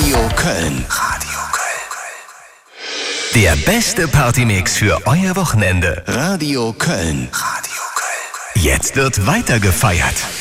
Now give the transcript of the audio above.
Radio Köln. Radio Köln. Der beste Partymix für euer Wochenende. Radio Köln. Radio Köln. Jetzt wird weiter gefeiert.